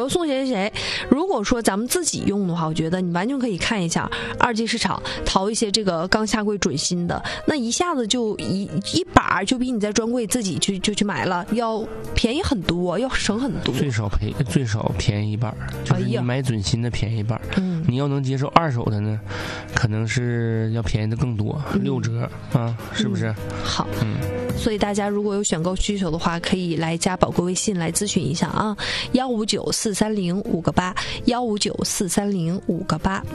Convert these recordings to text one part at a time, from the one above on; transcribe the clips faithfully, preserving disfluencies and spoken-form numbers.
又送谁谁谁。如果说咱们自己用的话，我觉得你完全可以看一下二级市场淘一些这个刚下柜准新的，那一下子就一一把就比你在专柜自己去就去买了要便宜很多，要省很多， 最少赔最少便宜一半，就是你买准新的便宜一半。嗯，你要能接受二手的呢，可能是要便宜的更多，嗯、六折啊，是不是？ 嗯、好， 嗯， 所以大家如果有选购需求的话，可以来加宝贵微信来咨询一下啊，幺五九四三零五个八，幺五九四三零五个八。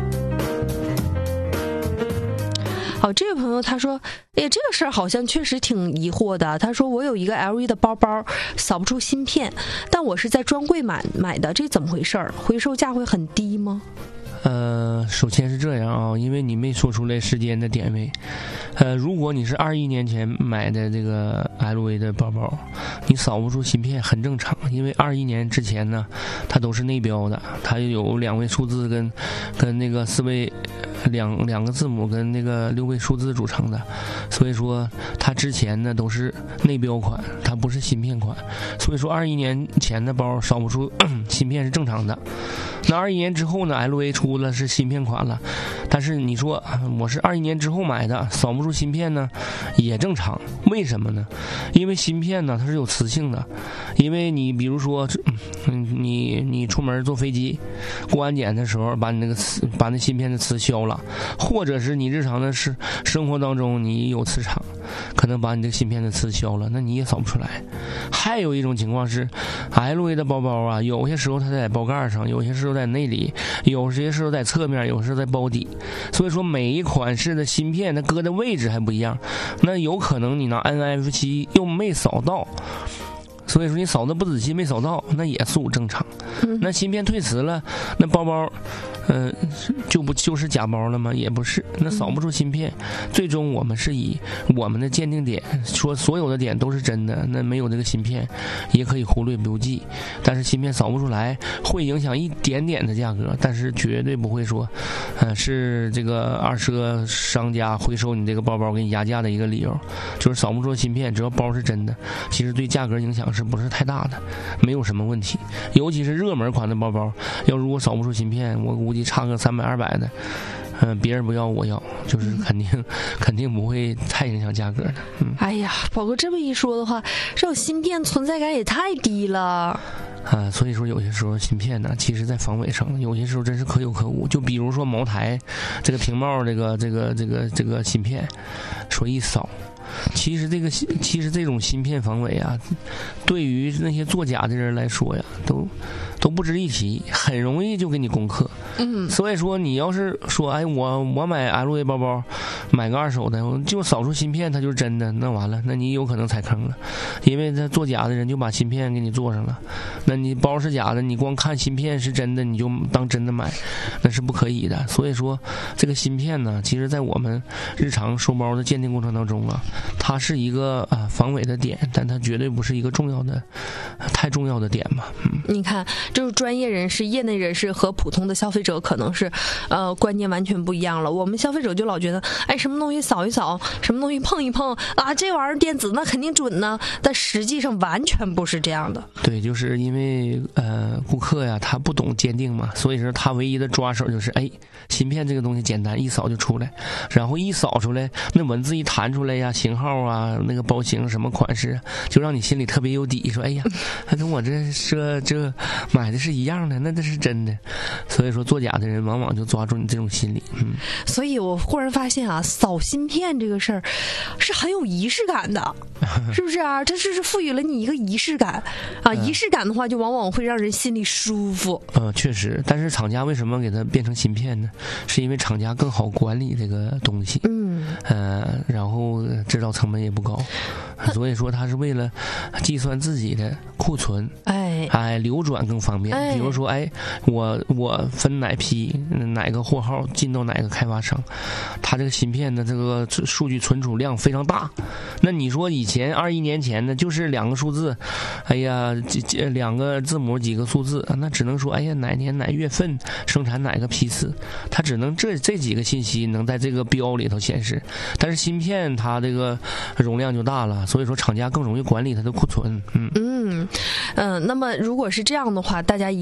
好，这位朋友他说，哎，这个事儿好像确实挺疑惑的。他说我有一个 L V 的包包，扫不出芯片，但我是在专柜买买的，这怎么回事儿？回收价会很低吗？ 呃，首先是这样啊，因为你没说出来时间的点位。呃，如果你是二一年前买的这个 L V 的包包，你扫不出芯片很正常，因为二一年之前呢，它都是内标的，它有两位数字跟跟那个四位两两个字母跟那个六位数字组成的，所以说它之前呢都是内标款，它不是芯片款，所以说二一年前的包扫不出芯片是正常的。那二一年之后呢 ，L V 出了是芯片款了，但是你说我是二一年之后买的，扫不出芯片呢，也正常。为什么呢？因为芯片呢它是有磁性的，因为你比如说，嗯，你你出门坐飞机，过安检的时候把你那个磁把那芯片的磁消了，或者是你日常的是生活当中你有磁场，可能把你这个芯片的磁消了，那你也扫不出来。还有一种情况是 ，L V 的包包啊，有些时候它在包盖上，有些时候在内里，有些时候在侧面，有时候在包底，所以说每一款式的芯片它搁的位置还不一样，那有可能你拿 N F 七又没扫到，所以说你扫的不仔细没扫到，那也属正常。那芯片退磁了，那包包嗯、呃，就不就是假包了吗？也不是，那扫不出芯片。最终我们是以我们的鉴定点说所有的点都是真的，那没有这个芯片也可以忽略不用记。但是芯片扫不出来，会影响一点点的价格，但是绝对不会说，呃，是这个二车商家回收你这个包包给你压价的一个理由。就是扫不出芯片，只要包是真的，其实对价格影响是不是太大的，没有什么问题。尤其是热门款的包包，要如果扫不出芯片，我估计差个三百二百的，嗯、呃，别人不要我要，就是肯定、嗯、肯定不会太影响价格的。嗯， 哎呀，宝哥这么一说的话，这种芯片存在感也太低了。 啊，所以说有些时候芯片呢，其实在防伪上，有些时候真是可有可无。就比如说茅台这个屏帽，这个这个这个这个芯片，说一扫。其实这个其实这种芯片防伪啊，对于那些作假的人来说呀，都都不值一提，很容易就给你攻克。嗯，所以说你要是说，哎，我我买 L V 包包，买个二手的，就扫出芯片，它就是真的，那完了，那你有可能踩坑了，因为他作假的人就把芯片给你做上了。那你包是假的，你光看芯片是真的，你就当真的买，那是不可以的。所以说，这个芯片呢，其实在我们日常收包的鉴定过程当中啊，它是一个啊防伪的点，但它绝对不是一个重要的、太重要的点嘛。嗯， 你看，就是专业人士、业内人士和普通的消费者可能是呃观念完全不一样了。我们消费者就老觉得，哎，什么东西扫一扫，什么东西碰一碰啊，这玩意儿电子那肯定准呢，但实际上完全不是这样的。 对，就是因为呃顾客呀他不懂鉴定嘛，所以说他唯一的抓手就是哎芯片这个东西简单一扫就出来，然后一扫出来那文字一弹出来呀，型号啊那个包型什么款式，就让你心里特别有底，说哎呀他跟我这这这买的是一样的，那这是真的。所以说作假的人往往就抓住你这种心理。嗯， 所以我忽然发现啊，扫芯片这个事儿是很有仪式感的，是不是啊？它是是赋予了你一个仪式感啊，仪式感的话就往往会让人心里舒服。 呃，确实，但是厂家为什么给它变成芯片呢？是因为厂家更好管理这个东西，嗯，呃，然后制造成本也不高，所以说它是为了计算自己的库存，哎哎，流转更方便。哎、比如说，哎，我我分哪批哪个货号进到哪个开发商，它这个芯片的这个数据存储量非常大。那你说以前二一年前呢，就是两个数字，哎呀，两个字母几个数字，那只能说，哎呀，哪年哪月份生产哪个批次，它只能这这几个信息能在这个标里头显示。但是芯片它这个容量就大了，所以说厂家更容易管理它的库存。嗯嗯嗯、呃、那么如果是这样的话，大家